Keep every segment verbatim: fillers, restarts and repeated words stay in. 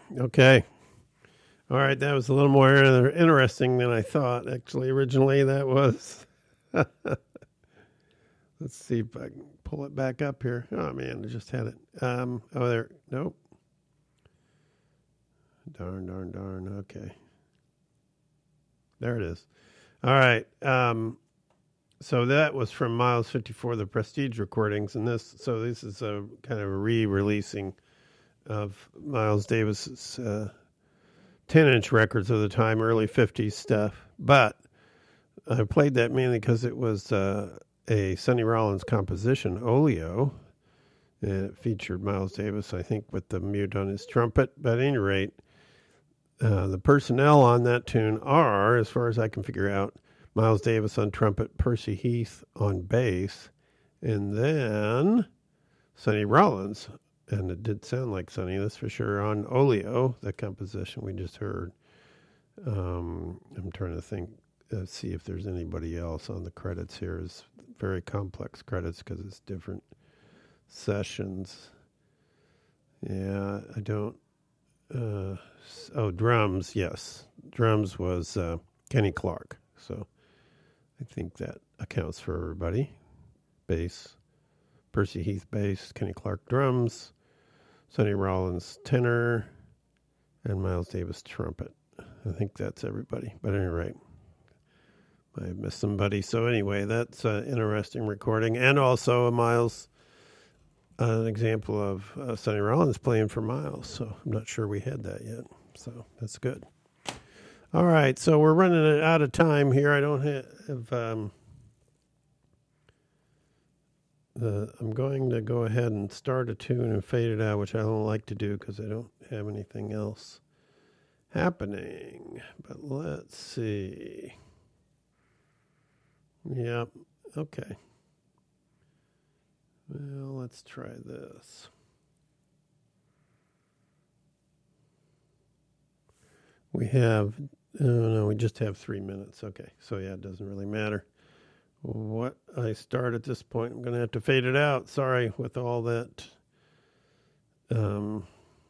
Okay. All right. That was a little more interesting than I thought. Actually, originally that was. Let's see if I can pull it back up here. Oh man, I just had it. Um, oh, there. Nope. Darn, darn, darn. Okay. There it is. All right. Um, so that was from Miles fifty-four, the Prestige recordings, and this. So this is a kind of a re-releasing of Miles Davis's uh, ten-inch records of the time, early fifties stuff. But I played that mainly because it was uh, a Sonny Rollins composition, Oleo, and it featured Miles Davis, I think, with the mute on his trumpet. But at any rate, uh, the personnel on that tune are, as far as I can figure out, Miles Davis on trumpet, Percy Heath on bass, and then Sonny Rollins. And it did sound like Sonny, that's for sure, on Oleo, the composition we just heard. Um, I'm trying to think, uh, see if there's anybody else on the credits here. It's very complex credits because it's different sessions. Yeah, I don't... Uh, oh, drums, yes. Drums was uh, Kenny Clark. So I think that accounts for everybody. Bass, Percy Heath bass, Kenny Clark drums, Sonny Rollins tenor, and Miles Davis trumpet. I think that's everybody. But at any rate, I missed somebody. So anyway, that's an interesting recording. And also a Miles, uh, an example of uh, Sonny Rollins playing for Miles. So I'm not sure we had that yet. So that's good. All right, so we're running out of time here. I don't have... Um, Uh, I'm going to go ahead and start a tune and fade it out, which I don't like to do because I don't have anything else happening. But let's see. Yep. Okay. Well, let's try this. We have, oh no, we just have three minutes. Okay. So yeah, it doesn't really matter what I start at this point. I'm going to have to fade it out. Sorry, with all that, um,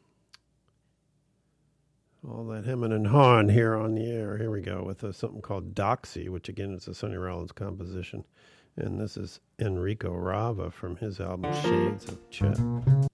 all that hemming and hawing here on the air. Here we go with a, something called Doxy, which again is a Sonny Rollins composition. And this is Enrico Rava from his album Shades of Chet.